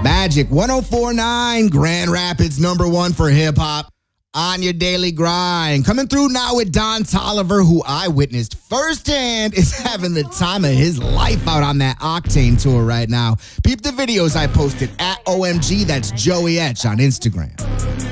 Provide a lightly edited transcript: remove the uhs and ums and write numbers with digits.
Magic 1049, Grand Rapids #1 for hip hop. On your daily grind. Coming through now with Don Toliver, who I witnessed firsthand is having the time of his life out on that Octane tour right now. Peep the videos I posted at OMG, that's Joey Etch on Instagram.